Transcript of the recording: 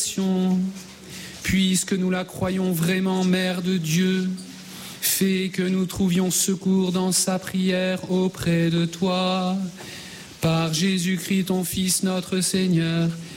puisque nous la croyons vraiment Mère de Dieu, fais que nous trouvions secours dans sa prière auprès de toi. Par Jésus-Christ, ton Fils, notre Seigneur,